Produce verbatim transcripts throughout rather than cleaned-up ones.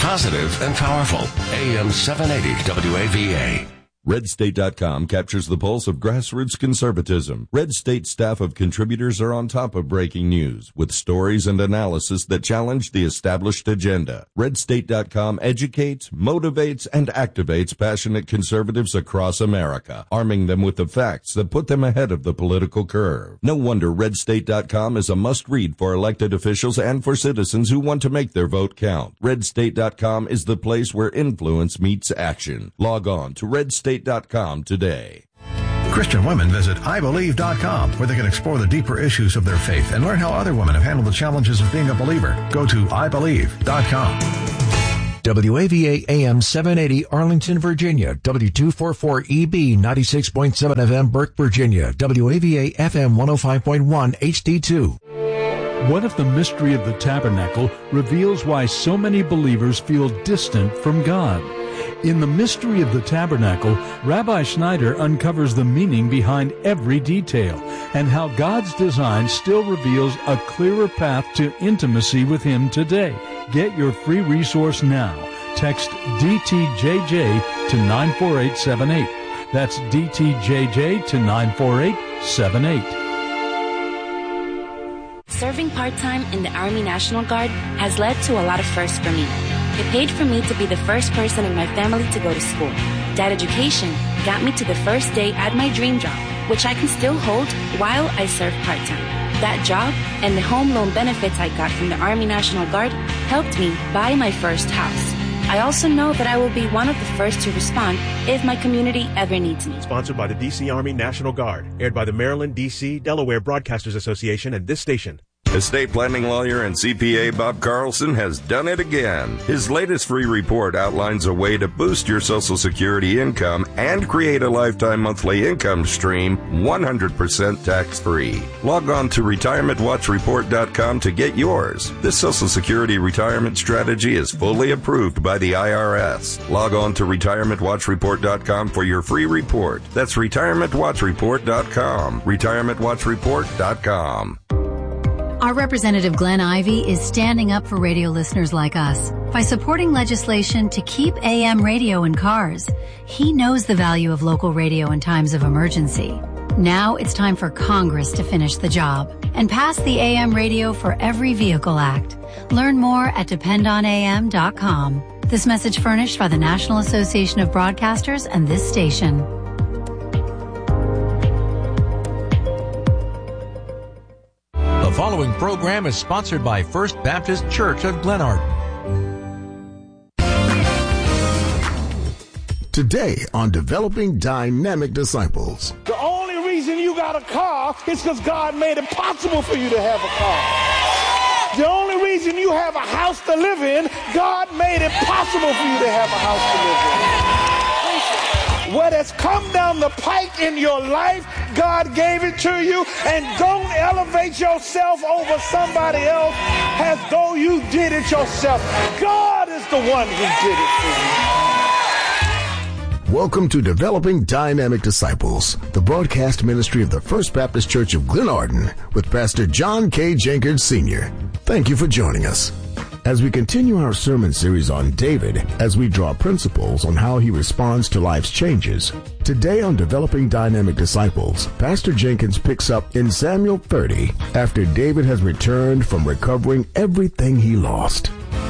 positive and powerful. A M seven eighty W A V A. Red State dot com captures the pulse of grassroots conservatism. Red State staff of contributors are on top of breaking news with stories and analysis that challenge the established agenda. Red State dot com educates, motivates, and activates passionate conservatives across America, arming them with the facts that put them ahead of the political curve. No wonder Red State dot com is a must-read for elected officials and for citizens who want to make their vote count. Red State dot com is the place where influence meets action. Log on to Red State dot com today. Christian women visit I believe dot com, where they can explore the deeper issues of their faith and learn how other women have handled the challenges of being a believer. Go to I believe dot com. W A V A A M seven eighty Arlington, Virginia. W two forty-four E B ninety-six point seven F M Burke, Virginia. W A V A F M one oh five point one H D two. What if the mystery of the tabernacle reveals why so many believers feel distant from God? In The Mystery of the Tabernacle, Rabbi Schneider uncovers the meaning behind every detail and how God's design still reveals a clearer path to intimacy with Him today. Get your free resource now. Text D T J J to nine four eight seven eight. That's D T J J to nine four eight seven eight. Serving part-time in the Army National Guard has led to a lot of firsts for me. It paid for me to be the first person in my family to go to school. That education got me to the first day at my dream job, which I can still hold while I serve part-time. That job and the home loan benefits I got from the Army National Guard helped me buy my first house. I also know that I will be one of the first to respond if my community ever needs me. Sponsored by the D C Army National Guard. Aired by the Maryland, D C, Delaware Broadcasters Association and this station. Estate planning lawyer and C P A Bob Carlson has done it again. His latest free report outlines a way to boost your Social Security income and create a lifetime monthly income stream one hundred percent tax-free. Log on to retirement watch report dot com to get yours. This Social Security retirement strategy is fully approved by the I R S. Log on to retirement watch report dot com for your free report. That's retirement watch report dot com. retirement watch report dot com. Our Representative Glenn Ivey is standing up for radio listeners like us by supporting legislation to keep A M radio in cars. He knows the value of local radio in times of emergency. Now it's time for Congress to finish the job and pass the A M Radio for Every Vehicle Act. Learn more at depend on A M dot com. This message furnished by the National Association of Broadcasters and this station. The following program is sponsored by First Baptist Church of Glenarden. Today on Developing Dynamic Disciples. The only reason you got a car is because God made it possible for you to have a car. The only reason you have a house to live in, God made it possible for you to have a house to live in. What has come down the pike in your life, God gave it to you, and don't elevate yourself over somebody else as though you did it yourself. God is the one who did it for you. Welcome to Developing Dynamic Disciples, the broadcast ministry of the First Baptist Church of Glenarden with Pastor John K. Jenkins, Senior Thank you for joining us. As we continue our sermon series on David, as we draw principles on how he responds to life's changes, today on Developing Dynamic Disciples, Pastor Jenkins picks up in Samuel thirty after David has returned from recovering everything he lost.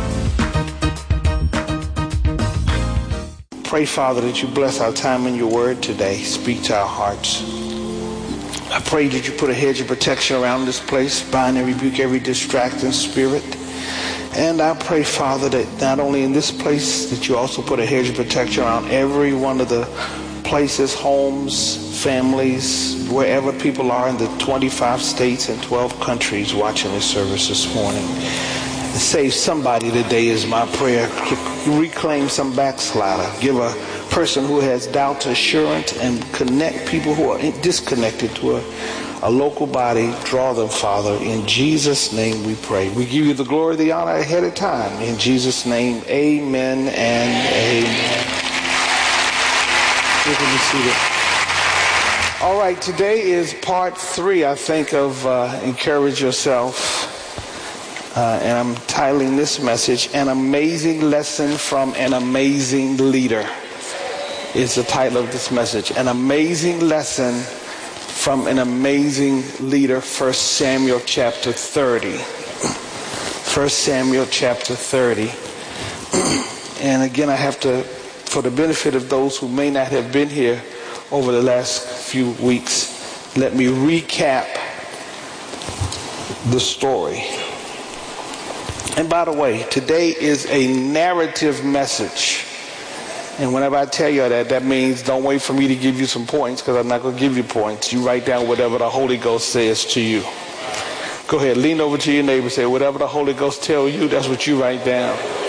Pray, Father, that you bless our time in your word today. Speak to our hearts. I pray that you put a hedge of protection around this place, bind and rebuke every distracting spirit. And I pray, Father, that not only in this place, that you also put a hedge of protection around every one of the places, homes, families, wherever people are in the twenty-five states and twelve countries watching this service this morning. Save somebody today is my prayer. Reclaim some backslider. Give a person who has doubt assurance and connect people who are disconnected to a A local body. Draw them, Father. In Jesus' name we pray. We give you the glory, the honor ahead of time. In Jesus' name, amen and amen. You can be seated. All right, today is part three, I think, of uh, Encourage Yourself. Uh, and I'm titling this message, An Amazing Lesson from an Amazing Leader, is the title of this message. An Amazing Lesson from an Amazing Leader, First Samuel chapter thirty. First Samuel chapter thirty. And again, I have to, for the benefit of those who may not have been here over the last few weeks, let me recap the story. And by the way, today is a narrative message. And whenever I tell you that, that means don't wait for me to give you some points, because I'm not going to give you points. You write down whatever the Holy Ghost says to you. Go ahead, lean over to your neighbor and say, whatever the Holy Ghost tells you, that's what you write down.